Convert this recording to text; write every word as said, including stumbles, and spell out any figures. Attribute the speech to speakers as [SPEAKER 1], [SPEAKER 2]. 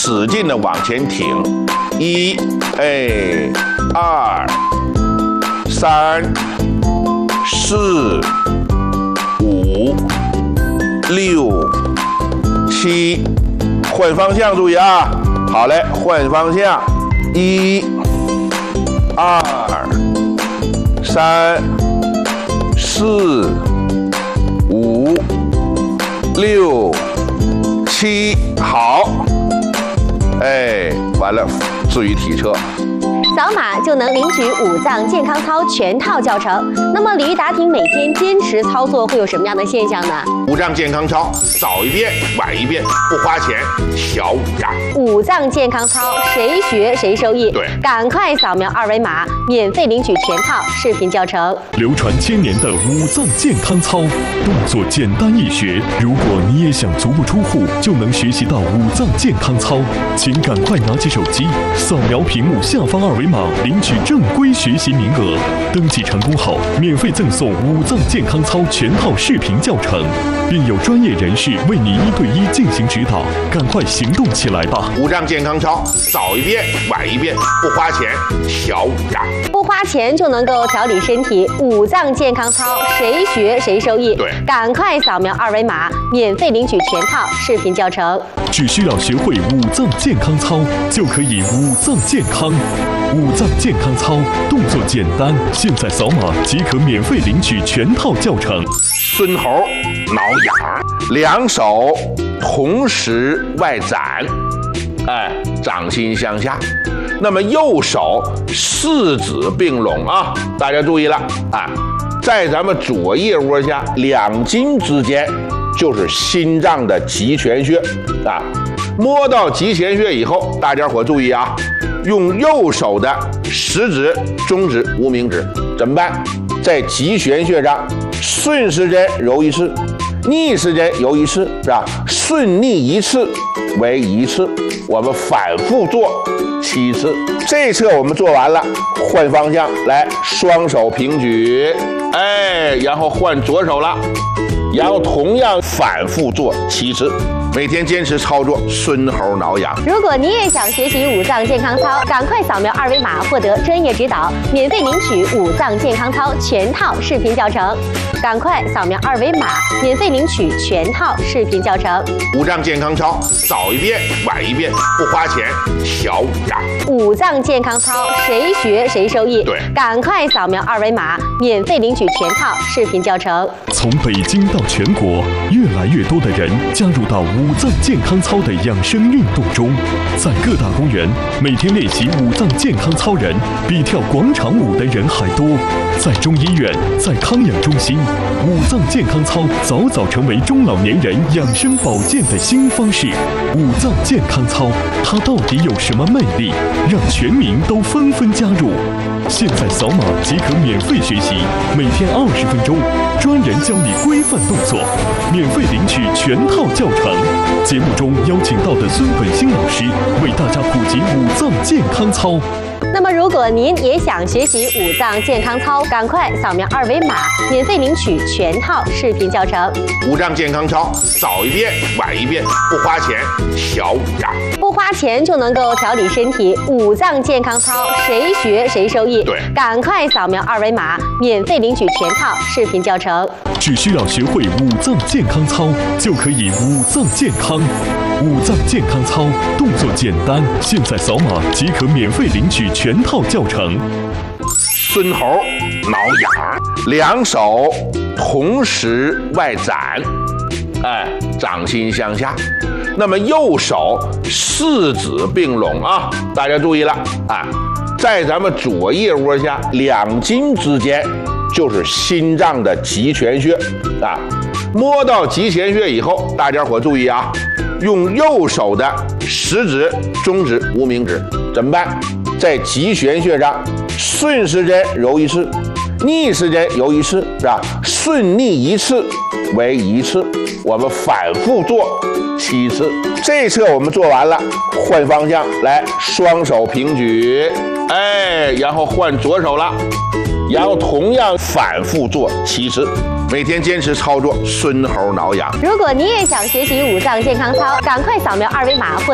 [SPEAKER 1] 使劲的往前挺，一，哎，二，三，四，五，六，七，换方向，注意啊！好嘞，换方向，一，二，三，四，五，六，七，好。哎，完了，至于体测。
[SPEAKER 2] 扫码就能领取五脏健康操全套教程。那么李玉答挺每天坚持操作会有什么样的现象呢？
[SPEAKER 1] 五脏健康操早一遍晚一遍不花钱，小五脏。
[SPEAKER 2] 五脏健康操谁学谁受益。
[SPEAKER 1] 对，
[SPEAKER 2] 赶快扫描二维码，免费领取全套视频教程。
[SPEAKER 3] 流传千年的五脏健康操，动作简单易学。如果你也想足不出户就能学习到五脏健康操，请赶快拿起手机，扫描屏幕下方二维码，领取正规学习名额。登记成功后，免费赠送五脏健康操全套视频教程，并有专业人士为你一对一进行指导。赶快行动起来吧！
[SPEAKER 1] 五脏健康操早一遍晚一遍不花钱，小五脏。
[SPEAKER 2] 不花钱就能够调理身体，五脏健康操谁学谁受益。
[SPEAKER 1] 对，
[SPEAKER 2] 赶快扫描二维码，免费领取全套视频教程。
[SPEAKER 3] 只需要学会五脏健康操，就可以五脏健康。五脏健康操动作简单，现在扫码即可免费领取全套教程。
[SPEAKER 1] 孙猴挠痒，两手同时外展，哎，掌心向下。那么右手四指并拢啊，大家注意了啊，在咱们左腋窝下两筋之间就是心脏的极泉穴啊。摸到极泉穴以后，大家伙注意啊，用右手的食指、中指、无名指怎么办？在极泉穴上顺时针揉一次，逆时针揉一次，是吧？顺逆一次为一次，我们反复做七次。这一侧我们做完了，换方向来，双手平举，哎，然后换左手了，然后同样反复做七次。每天坚持操作，孙猴挠痒。
[SPEAKER 2] 如果你也想学习五脏健康操，赶快扫描二维码获得专业指导，免费领取五脏健康操全套视频教程。赶快扫描二维码，免费领取全套视频教程。
[SPEAKER 1] 五脏健康操早一遍晚一遍不花钱，小五脏。
[SPEAKER 2] 五脏健康操谁学谁受益。
[SPEAKER 1] 对，
[SPEAKER 2] 赶快扫描二维码，免费领取全套视频教程。
[SPEAKER 3] 从北京到全国，越来越多的人加入到五脏健康操的养生运动中，在各大公园，每天练习五脏健康操人比跳广场舞的人还多。在中医院，在康养中心，五脏健康操早早成为中老年人养生保健的新方式。五脏健康操，它到底有什么魅力，让全民都纷纷加入？现在扫码即可免费学习，每天二十分钟，专人教你规范动作，免费领取全套教程。节目中邀请到的孙本兴老师为大家普及五脏健康操。
[SPEAKER 2] 那么如果您也想学习五脏健康操，赶快扫描二维码，免费领取全套视频教程。
[SPEAKER 1] 五脏健康操早一遍晚一遍不花钱，小五脏。
[SPEAKER 2] 不花钱就能够调理身体，五脏健康操谁学谁受益。
[SPEAKER 1] 对，
[SPEAKER 2] 赶快扫描二维码，免费领取全套视频教程。
[SPEAKER 3] 只需要学会五脏健康操，就可以五脏健康。五脏健康操动作简单，现在扫码即可免费领取全套教程。
[SPEAKER 1] 孙猴挠痒，两手同时外展，哎，掌心向下。那么右手四指并拢啊，大家注意了啊，在咱们左腋窝下两筋之间就是心脏的极泉穴啊。摸到极泉穴以后，大家伙注意啊，用右手的食指、中指、无名指怎么办？在极泉穴上顺时针揉一次，逆时针揉一次，是吧？顺逆一次为一次，我们反复做七次。这一侧我们做完了，换方向来，双手平举，哎，然后换左手了，然后同样反复做七次。每天坚持操作，孙猴挠痒。
[SPEAKER 2] 如果你也想学习五脏健康操，赶快扫描二维码获